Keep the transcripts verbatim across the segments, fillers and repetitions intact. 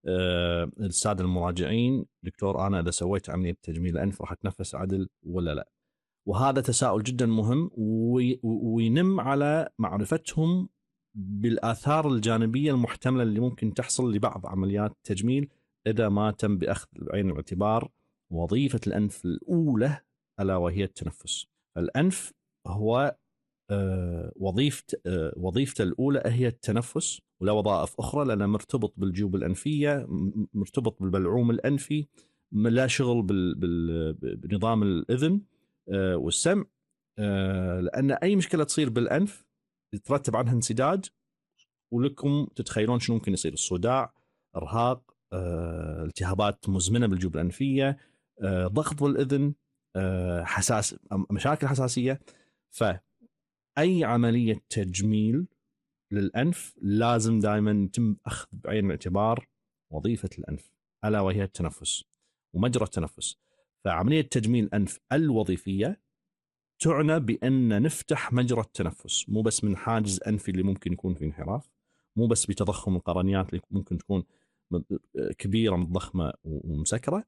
أه السادة المراجعين دكتور أنا إذا سويت عملية تجميل أنف راح أتنفس عدل ولا لا؟ وهذا تساؤل جدا مهم وينم على معرفتهم بالآثار الجانبية المحتملة اللي ممكن تحصل لبعض عمليات التجميل إذا ما تم بأخذ بعين الاعتبار وظيفة الأنف الأولى ألا وهي التنفس. الأنف هو أه وظيفة أه وظيفته الأولى هي التنفس، ولا وظائف أخرى لأنه مرتبط بالجيوب الأنفية، مرتبط بالبلعوم الأنفي، لا شغل بنظام الأذن أه والسمع، أه لأن أي مشكلة تصير بالأنف يترتب عنها انسداد، ولكم تتخيلون شنو ممكن يصير: الصداع، إرهاق، أه التهابات مزمنة بالجيوب الأنفية، أه ضغط بالأذن، أه حساس مشاكل حساسية. فأي عملية تجميل للأنف لازم دائما يتم أخذ بعين الاعتبار وظيفة الأنف ألا وهي التنفس ومجرى التنفس. فعملية تجميل الأنف الوظيفية تعنى بأن نفتح مجرى التنفس، مو بس من حاجز أنفي اللي ممكن يكون في انحراف، مو بس بتضخم القرنيات اللي ممكن تكون كبيرة متضخمة ومسكرة،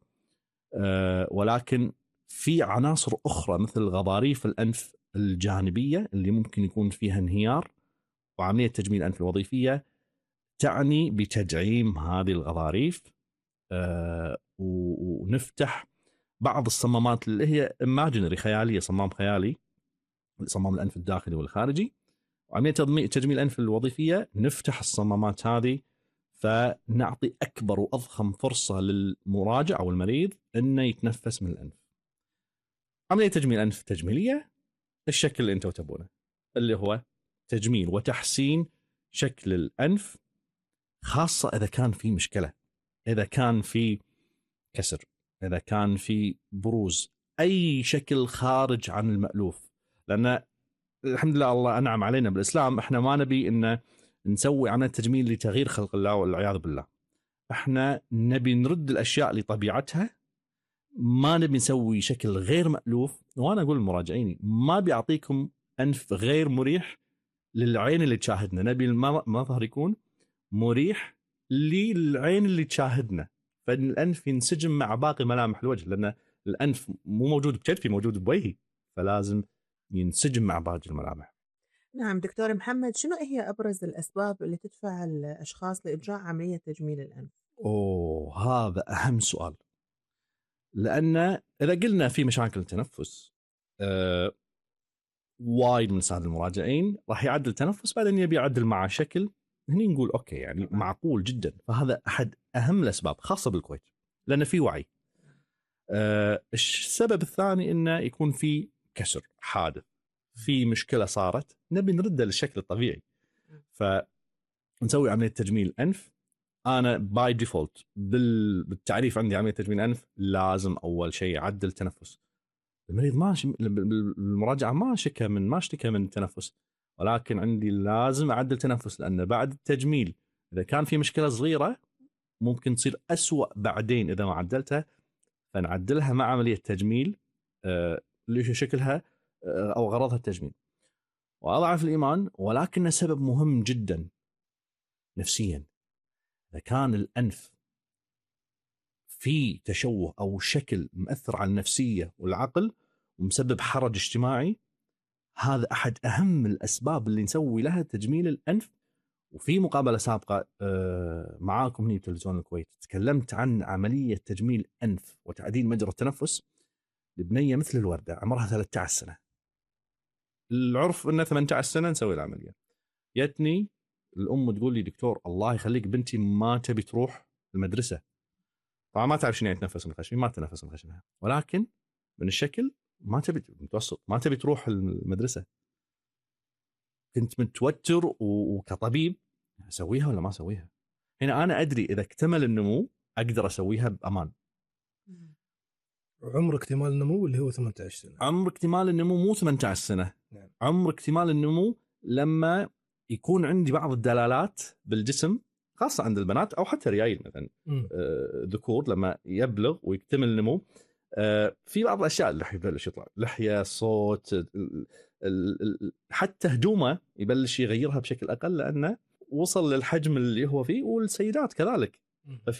ولكن في عناصر أخرى مثل غضاريف الأنف الجانبية اللي ممكن يكون فيها انهيار، وعملية تجميل الأنف الوظيفية تعني بتدعيم هذه الغضاريف أه ونفتح بعض الصمامات اللي هي imaginary خيالية، صمام خيالي، صمام الأنف الداخلي والخارجي. وعملية تجميل الأنف الوظيفية نفتح الصمامات هذه فنعطي أكبر وأضخم فرصة للمراجع أو المريض أنه يتنفس من الأنف. عملية تجميل الأنف تجميلية الشكل اللي أنتوا تبونه، اللي هو تجميل وتحسين شكل الأنف، خاصة إذا كان في مشكلة، إذا كان في كسر، إذا كان في بروز، أي شكل خارج عن المألوف. لأن الحمد لله الله أنعم علينا بالإسلام، إحنا ما نبي إن نسوي عملية تجميل لتغيير خلق الله والعياذ بالله، إحنا نبي نرد الأشياء لطبيعتها، ما نبي نسوي شكل غير مألوف. وأنا أقول للمراجعين ما بيعطيكم أنف غير مريح للعين اللي تشاهدنا، نبي المظهر يكون مريح للعين اللي تشاهدنا، فالأنف ينسجم مع باقي ملامح الوجه، لأن الأنف مو موجود بكتفي، موجود بوجهي، فلازم ينسجم مع باقي الملامح. نعم دكتور محمد، شنو هي أبرز الأسباب اللي تدفع الأشخاص لإجراء عملية تجميل الأنف؟ أوه هذا أهم سؤال، لأن إذا قلنا في مشاكل تنفس أه وايد من السادة المراجعين راح يعدل تنفس بعدين يبي يعدل مع شكل، هني نقول أوكي يعني معقول جدا. فهذا أحد أهم الأسباب خاصة بالكويت لأن في وعي. أه السبب الثاني إنه يكون في كسر، حادث، في مشكلة صارت نبي نرده للشكل الطبيعي، فنسوي عملية تجميل أنف. أنا باي ديفولت بالتعريف عندي عملية تجميل أنف لازم أول شيء أعدل تنفس. المريض ما ش... المراجعة ما شكى من ما اشتكى من التنفس، ولكن عندي لازم أعدل تنفس، لأن بعد التجميل إذا كان في مشكلة صغيرة ممكن تصير أسوأ بعدين إذا ما عدلتها، فنعدلها مع عملية تجميل آه اللي شكلها آه أو غرضها التجميل. وأضعف الإيمان ولكن سبب مهم جدا نفسيا، إذا كان الأنف في تشوه أو شكل مؤثر على النفسية والعقل ومسبب حرج اجتماعي، هذا أحد أهم الأسباب اللي نسوي لها تجميل الأنف. وفي مقابلة سابقة معاكم هنا بتلفزيون الكويت تكلمت عن عملية تجميل أنف وتعديل مجرى التنفس لبنية مثل الوردة عمرها ثلاثة عشر سنة. العرف أنه ثمانية عشر سنة نسوي العملية. يتني الأم تقول لي دكتور الله يخليك بنتي ما تبي تروح المدرسة، طبعا ما تعرف شنو يعني تنفس من خشمي، ما تنفس من خشمها، ولكن من الشكل ما تبي متوسط ما تبي تروح المدرسة. كنت متوتر وكطبيب أسويها ولا ما أسويها؟ هنا أنا أدري إذا اكتمل النمو أقدر أسويها بأمان. عمر اكتمال النمو اللي هو ثمانية عشر سنة. عمر اكتمال النمو مو ثمانية عشر سنة. نعم. عمر اكتمال النمو لما يكون عندي بعض الدلالات بالجسم خاصة عند البنات أو حتى ريايل مثلا آه ذكور لما يبلغ ويكتمل النمو آه في بعض الأشياء اللي يبلش يطلع لحية، صوت، ال ال ال حتى هدومه يبلش يغيرها بشكل أقل لأنه وصل للحجم اللي هو فيه، والسيدات كذلك.